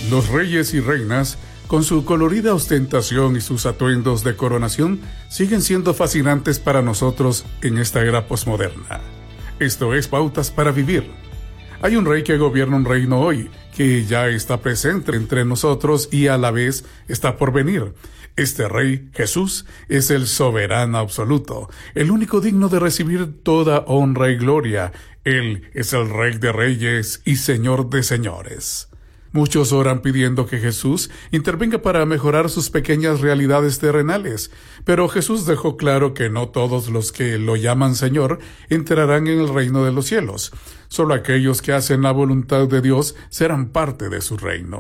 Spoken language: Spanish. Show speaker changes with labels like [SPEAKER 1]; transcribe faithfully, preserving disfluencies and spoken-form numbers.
[SPEAKER 1] Los reyes y reinas, con su colorida ostentación y sus atuendos de coronación, siguen siendo fascinantes para nosotros en esta era posmoderna. Esto es Pautas para Vivir. Hay un rey que gobierna un reino hoy, que ya está presente entre nosotros y a la vez está por venir. Este rey, Jesús, es el soberano absoluto, el único digno de recibir toda honra y gloria. Él es el Rey de Reyes y Señor de Señores. Muchos oran pidiendo que Jesús intervenga para mejorar sus pequeñas realidades terrenales, pero Jesús dejó claro que no todos los que lo llaman Señor entrarán en el reino de los cielos. Solo aquellos que hacen la voluntad de Dios serán parte de su reino.